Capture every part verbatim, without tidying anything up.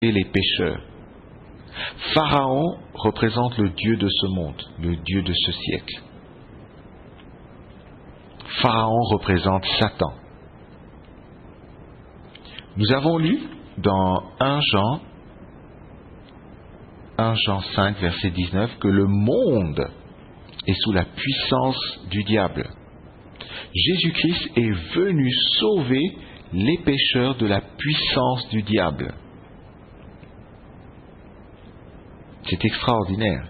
les pécheurs. Pharaon représente le Dieu de ce monde, le Dieu de ce siècle. Pharaon représente Satan. Nous avons lu dans premier Jean, premier Jean cinq, verset dix-neuf, que le monde est sous la puissance du diable. Jésus-Christ est venu sauver les pécheurs de la puissance du diable. C'est extraordinaire.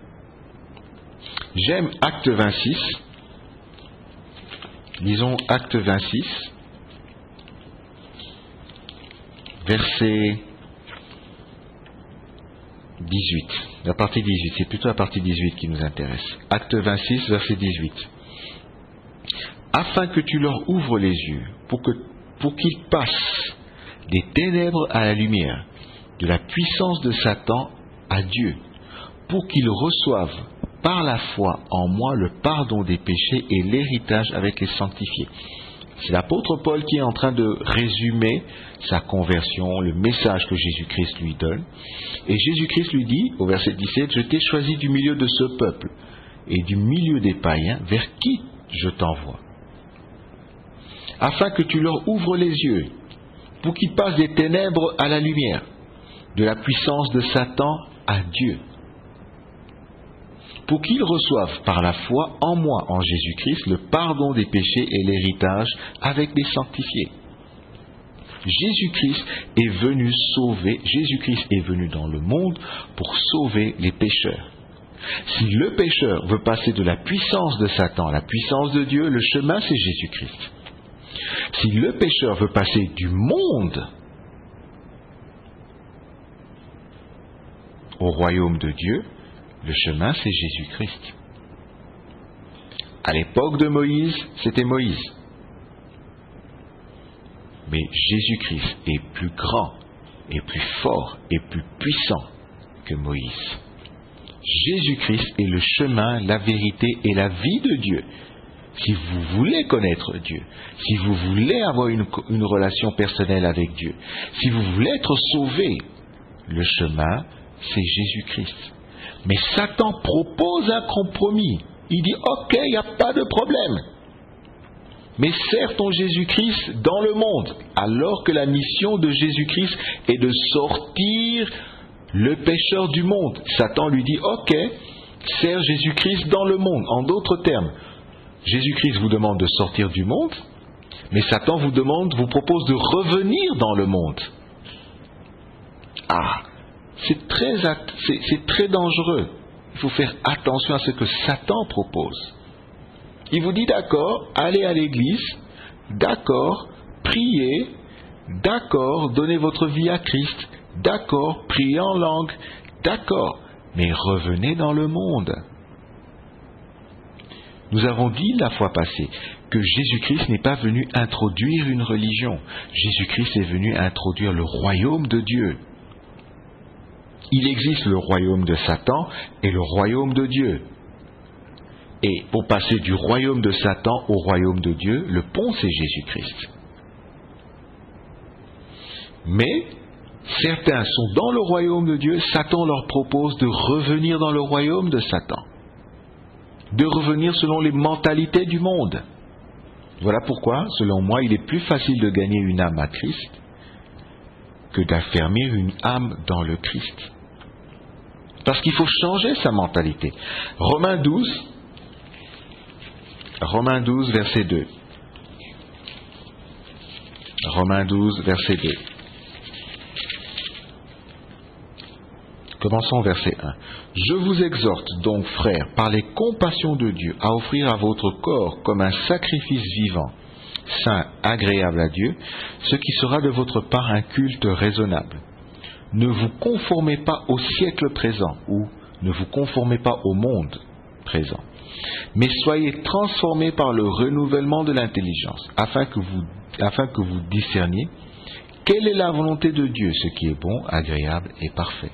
J'aime Acte vingt-six. Lisons Acte vingt-six, verset dix-huit. La partie dix-huit, c'est plutôt la partie dix-huit qui nous intéresse. Acte vingt-six, verset dix-huit. Afin que tu leur ouvres les yeux, pour que, pour qu'ils passent des ténèbres à la lumière, de la puissance de Satan à Dieu, pour qu'ils reçoivent par la foi en moi le pardon des péchés et l'héritage avec les sanctifiés. C'est l'apôtre Paul qui est en train de résumer sa conversion, le message que Jésus-Christ lui donne. Et Jésus-Christ lui dit, au verset dix-sept, « Je t'ai choisi du milieu de ce peuple et du milieu des païens, vers qui je t'envoie, afin que tu leur ouvres les yeux, pour qu'ils passent des ténèbres à la lumière, de la puissance de Satan à Dieu, pour qu'ils reçoivent par la foi en moi, en Jésus-Christ, le pardon des péchés et l'héritage avec les sanctifiés. » Jésus-Christ est venu sauver, Jésus-Christ est venu dans le monde pour sauver les pécheurs. Si le pécheur veut passer de la puissance de Satan à la puissance de Dieu, le chemin c'est Jésus-Christ. Si le pécheur veut passer du monde au royaume de Dieu, le chemin c'est Jésus-Christ. À l'époque de Moïse, c'était Moïse. Mais Jésus-Christ est plus grand, et plus fort, et plus puissant que Moïse. Jésus-Christ est le chemin, la vérité et la vie de Dieu. Si vous voulez connaître Dieu, si vous voulez avoir une, une relation personnelle avec Dieu, si vous voulez être sauvé, le chemin, c'est Jésus-Christ. Mais Satan propose un compromis. Il dit, ok, il n'y a pas de problème. Mais sers ton Jésus-Christ dans le monde, alors que la mission de Jésus-Christ est de sortir le pécheur du monde. Satan lui dit, ok, sers Jésus-Christ dans le monde. En d'autres termes, Jésus-Christ vous demande de sortir du monde, mais Satan vous demande, vous propose de revenir dans le monde. Ah, c'est très, c'est, c'est très dangereux. Il faut faire attention à ce que Satan propose. Il vous dit d'accord, allez à l'église, d'accord, priez, d'accord, donnez votre vie à Christ, d'accord, priez en langue, d'accord, mais revenez dans le monde. Nous avons dit la fois passée que Jésus-Christ n'est pas venu introduire une religion. Jésus-Christ est venu introduire le royaume de Dieu. Il existe le royaume de Satan et le royaume de Dieu. Et pour passer du royaume de Satan au royaume de Dieu, le pont c'est Jésus-Christ. Mais certains sont dans le royaume de Dieu, Satan leur propose de revenir dans le royaume de Satan, de revenir selon les mentalités du monde. Voilà pourquoi, selon moi, il est plus facile de gagner une âme à Christ que d'affermir une âme dans le Christ. Parce qu'il faut changer sa mentalité. Romains douze, Romains douze, verset deux. Romains douze, verset deux. Commençons verset un. Je vous exhorte donc, frères, par les compassions de Dieu, à offrir à votre corps comme un sacrifice vivant, saint, agréable à Dieu, ce qui sera de votre part un culte raisonnable. Ne vous conformez pas au siècle présent, ou ne vous conformez pas au monde présent, mais soyez transformés par le renouvellement de l'intelligence, afin que vous, afin que vous discerniez quelle est la volonté de Dieu, ce qui est bon, agréable et parfait.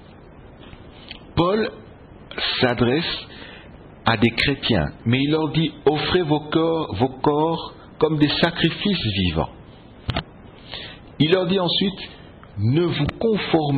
Paul s'adresse à des chrétiens, mais il leur dit, offrez vos corps, vos corps comme des sacrifices vivants. Il leur dit ensuite, Ne vous conformez